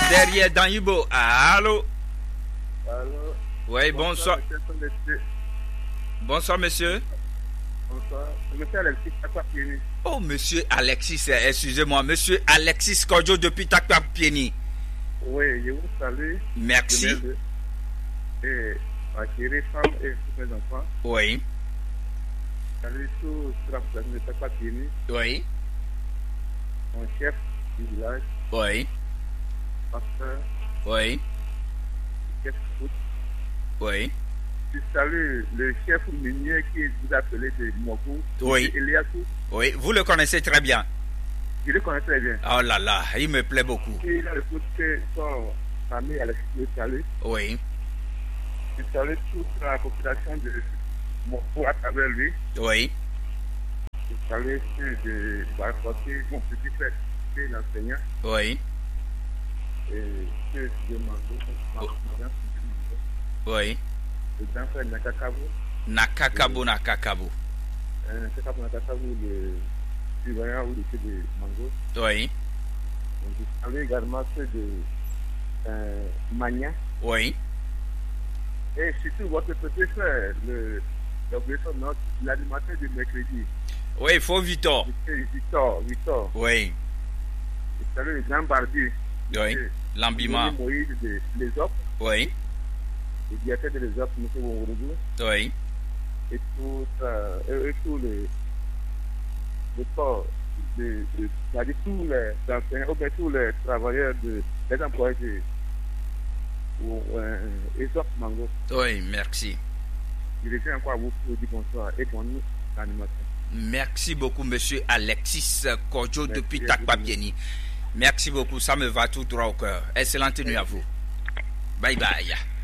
derrière dans Ibo. Allô? Allô? Oui, bonsoir. Bonsoir, monsieur. Bonsoir. Monsieur Alexis Takwa-Pieni. Oh, monsieur Alexis, excusez-moi. Monsieur Alexis Kodjo depuis Takwa-Pieni. Oui, je vous salue. Merci. Et ma chérie femme et tous mes enfants. Oui. Salut tous la population de Takwa-Pieni. Oui. Mon chef du village. Oui. Pasteur. Oui. Chef foot. Oui. Je salue le chef minier qui vous appelez de Mokou. Oui. Eliakou. Oui, vous le connaissez très bien. Je le connais très bien. Oh là là, il me plaît beaucoup. Il a écouté son ami Alexis le salue. Oui. Je salue toute la population de Mokou à travers lui. Oui. Je salue ceux de Barcoté, mon petit frère, qui est l'enseignant. Oui. Et ceux de Mango, Oui. le grand frère Nakakabo. Nakakabo, Nakakabo. Nakakabo, le surveillant ou le chef de Mango. Oui. Donc, je salue également ceux de Magna. Oui. Et surtout votre petit frère, l'animateur du mercredi. Oui, il faut Victor. Victor. Oui. Je salue le grand Barbier. Oui. L'ambiment. Moïse de l'Esop. Oui. Le directeur de l'Esop, M. Wongourou. Oui. Et tous les corps, c'est-à-dire tous les enseignants, ou bien tous les travailleurs, les employés de Esop Mango. Oui, merci. Je reviens encore à vous pour dire bonsoir et bonne animation. Merci beaucoup, monsieur Alexis Kodjo depuis Takwa-Pieni. Merci beaucoup, ça me va tout droit au cœur. Excellente nuit à vous. Bye bye.